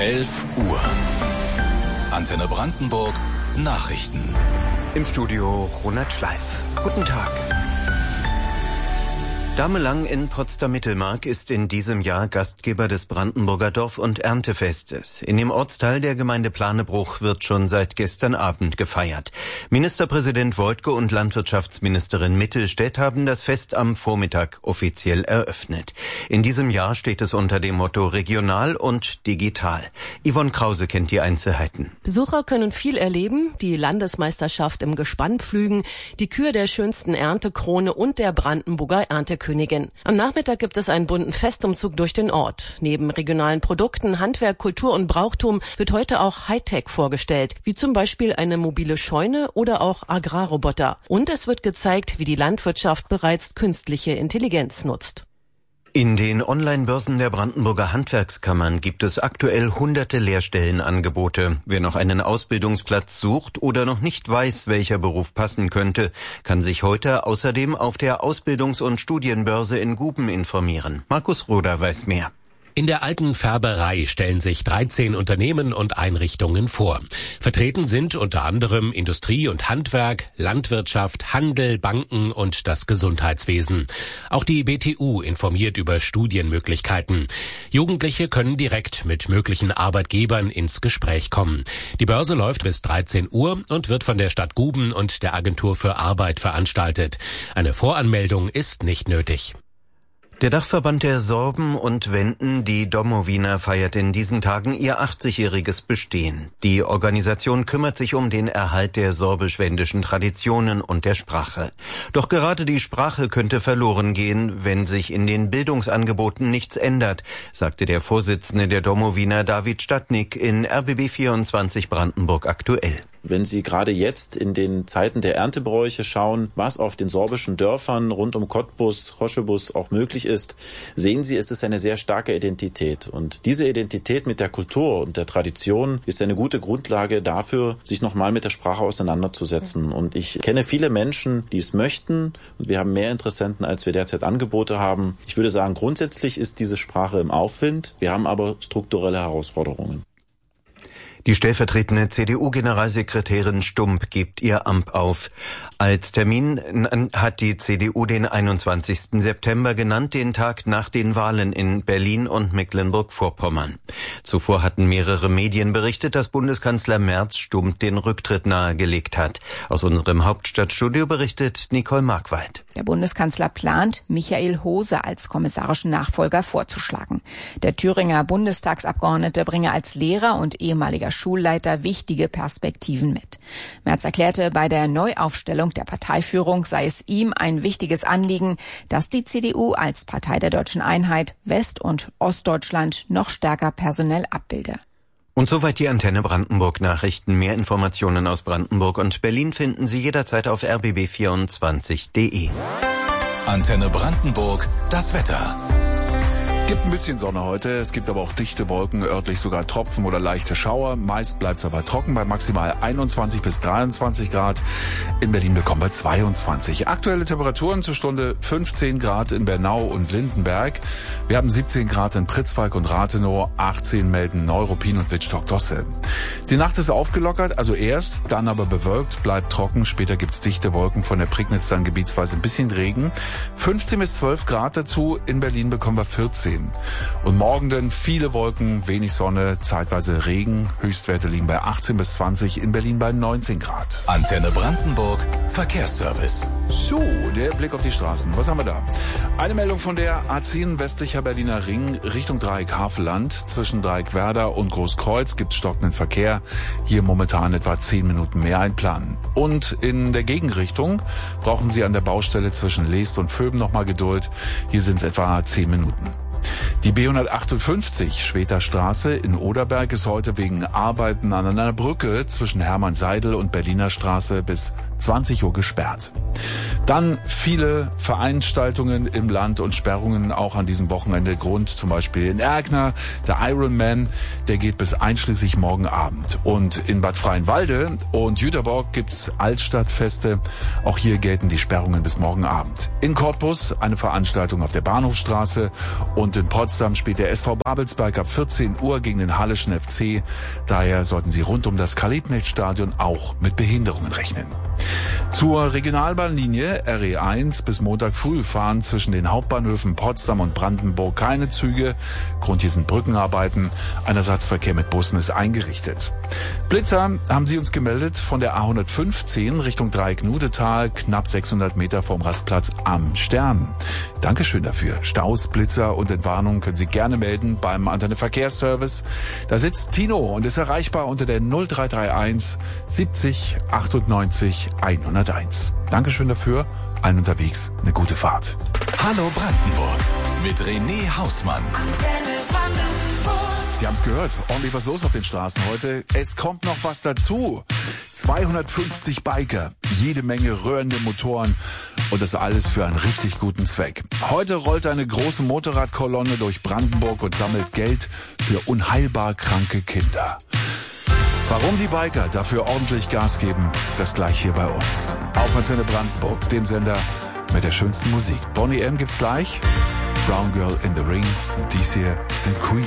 11 Uhr. Antenne Brandenburg Nachrichten. Im Studio Ronald Schleif. Guten Tag. Damelang in Potsdam-Mittelmark ist in diesem Jahr Gastgeber des Brandenburger Dorf- und Erntefestes. In dem Ortsteil der Gemeinde Planebruch wird schon seit gestern Abend gefeiert. Ministerpräsident Woidke und Landwirtschaftsministerin Mittelstädt haben das Fest am Vormittag offiziell eröffnet. In diesem Jahr steht es unter dem Motto regional und digital. Yvonne Krause kennt die Einzelheiten. Besucher können viel erleben, die Landesmeisterschaft im Gespannpflügen, die Kür der schönsten Erntekrone und der Brandenburger Erntekönigin. Am Nachmittag gibt es einen bunten Festumzug durch den Ort. Neben regionalen Produkten, Handwerk, Kultur und Brauchtum wird heute auch Hightech vorgestellt, wie zum Beispiel eine mobile Scheune oder auch Agrarroboter. Und es wird gezeigt, wie die Landwirtschaft bereits künstliche Intelligenz nutzt. In den Online-Börsen der Brandenburger Handwerkskammern gibt es aktuell hunderte Lehrstellenangebote. Wer noch einen Ausbildungsplatz sucht oder noch nicht weiß, welcher Beruf passen könnte, kann sich heute außerdem auf der Ausbildungs- und Studienbörse in Guben informieren. Markus Roder weiß mehr. In der alten Färberei stellen sich 13 Unternehmen und Einrichtungen vor. Vertreten sind unter anderem Industrie und Handwerk, Landwirtschaft, Handel, Banken und das Gesundheitswesen. Auch die BTU informiert über Studienmöglichkeiten. Jugendliche können direkt mit möglichen Arbeitgebern ins Gespräch kommen. Die Börse läuft bis 13 Uhr und wird von der Stadt Guben und der Agentur für Arbeit veranstaltet. Eine Voranmeldung ist nicht nötig. Der Dachverband der Sorben und Wenden, die Domowina, feiert in diesen Tagen ihr 80-jähriges Bestehen. Die Organisation kümmert sich um den Erhalt der sorbisch-wendischen Traditionen und der Sprache. Doch gerade die Sprache könnte verloren gehen, wenn sich in den Bildungsangeboten nichts ändert, sagte der Vorsitzende der Domowina David Stadnik in RBB 24 Brandenburg aktuell. Wenn Sie gerade jetzt in den Zeiten der Erntebräuche schauen, was auf den sorbischen Dörfern rund um Cottbus, Roschebus auch möglich ist, sehen Sie, es ist eine sehr starke Identität. Und diese Identität mit der Kultur und der Tradition ist eine gute Grundlage dafür, sich nochmal mit der Sprache auseinanderzusetzen. Und ich kenne viele Menschen, die es möchten. Und wir haben mehr Interessenten, als wir derzeit Angebote haben. Ich würde sagen, grundsätzlich ist diese Sprache im Aufwind. Wir haben aber strukturelle Herausforderungen. Die stellvertretende CDU-Generalsekretärin Stump gibt ihr Amt auf. Als Termin hat die CDU den 21. September genannt, den Tag nach den Wahlen in Berlin und Mecklenburg-Vorpommern. Zuvor hatten mehrere Medien berichtet, dass Bundeskanzler Merz Stump den Rücktritt nahegelegt hat. Aus unserem Hauptstadtstudio berichtet Nicole Markwald. Der Bundeskanzler plant, Michael Hose als kommissarischen Nachfolger vorzuschlagen. Der Thüringer Bundestagsabgeordnete bringe als Lehrer und ehemaliger Schulleiter wichtige Perspektiven mit. Merz erklärte, bei der Neuaufstellung der Parteiführung sei es ihm ein wichtiges Anliegen, dass die CDU als Partei der deutschen Einheit West- und Ostdeutschland noch stärker personell abbilde. Und soweit die Antenne Brandenburg Nachrichten. Mehr Informationen aus Brandenburg und Berlin finden Sie jederzeit auf rbb24.de. Antenne Brandenburg, das Wetter. Gibt ein bisschen Sonne heute, es gibt aber auch dichte Wolken, örtlich sogar Tropfen oder leichte Schauer. Meist bleibt es aber trocken bei maximal 21 bis 23 Grad. In Berlin bekommen wir 22. Aktuelle Temperaturen zur Stunde 15 Grad in Bernau und Lindenberg. Wir haben 17 Grad in Pritzwalk und Rathenow, 18 melden Neuruppin und Wittstock-Dosse. Die Nacht ist aufgelockert, also erst, dann aber bewölkt, bleibt trocken. Später gibt's dichte Wolken, von der Prignitz dann gebietsweise ein bisschen Regen. 15 bis 12 Grad dazu, in Berlin bekommen wir 14. Und morgen dann viele Wolken, wenig Sonne, zeitweise Regen. Höchstwerte liegen bei 18 bis 20, in Berlin bei 19 Grad. Antenne Brandenburg, Verkehrsservice. So, der Blick auf die Straßen. Was haben wir da? Eine Meldung von der A10 westlicher Berliner Ring Richtung Dreieck Havelland. Zwischen Dreieck Werder und Großkreuz gibt es stockenden Verkehr. Hier momentan etwa 10 Minuten mehr einplanen. Und in der Gegenrichtung brauchen Sie an der Baustelle zwischen Leest und Vöben nochmal Geduld. Hier sind es etwa 10 Minuten. Die B158 Schweter Straße in Oderberg ist heute wegen Arbeiten an einer Brücke zwischen Hermann Seidel und Berliner Straße bis 20 Uhr gesperrt. Dann viele Veranstaltungen im Land und Sperrungen auch an diesem Wochenende. Grund zum Beispiel in Erkner, der Ironman, der geht bis einschließlich morgen Abend. Und in Bad Freienwalde und Jüterborg gibt's Altstadtfeste. Auch hier gelten die Sperrungen bis morgen Abend. In Cottbus eine Veranstaltung auf der Bahnhofstraße und in Potsdam spielt der SV Babelsberg ab 14 Uhr gegen den Halleschen FC. Daher sollten Sie rund um das Karl-Liebknecht-Stadion auch mit Behinderungen rechnen. Zur Regionalbahnlinie RE1 bis Montag früh fahren zwischen den Hauptbahnhöfen Potsdam und Brandenburg keine Züge. Grund hier sind Brückenarbeiten. Ein Ersatzverkehr mit Bussen ist eingerichtet. Blitzer haben Sie uns gemeldet von der A115 Richtung Dreieck-Nudetal, knapp 600 Meter vom Rastplatz am Stern. Dankeschön dafür. Staus, Blitzer und Entwarnung können Sie gerne melden beim Antenne Verkehrsservice. Da sitzt Tino und ist erreichbar unter der 0331 70 98 101. Dankeschön dafür. Allen unterwegs eine gute Fahrt. Hallo Brandenburg mit René Hausmann. Sie haben es gehört, ordentlich was los auf den Straßen heute. Es kommt noch was dazu. 250 Biker, jede Menge röhrende Motoren und das alles für einen richtig guten Zweck. Heute rollt eine große Motorradkolonne durch Brandenburg und sammelt Geld für unheilbar kranke Kinder. Warum die Biker dafür ordentlich Gas geben, das gleich hier bei uns. Auf Antenne Brandenburg, dem Sender mit der schönsten Musik. Boney M. gibt's gleich. Brown Girl in the Ring und dies hier sind Queen.